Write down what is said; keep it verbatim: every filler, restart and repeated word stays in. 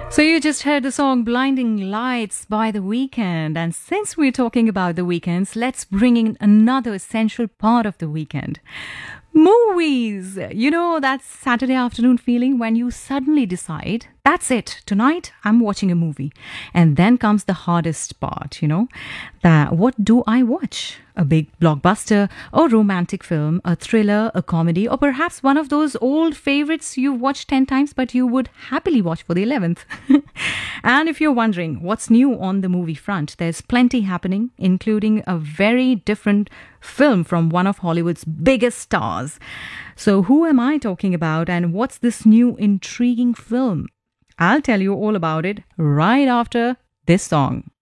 So you just heard the song Blinding Lights by The Weeknd. And since we're talking about the weekends, let's bring in another essential part of the weekend. Movies! You know, that Saturday afternoon feeling when you suddenly decide, that's it, tonight I'm watching a movie. And then comes the hardest part, you know, that what do I watch? A big blockbuster, a romantic film, a thriller, a comedy, or perhaps one of those old favorites you've watched ten times but you would happily watch for the eleventh. And if you're wondering what's new on the movie front, there's plenty happening, including a very different film from one of Hollywood's biggest stars. So who am I talking about and what's this new intriguing film? I'll tell you all about it right after this song.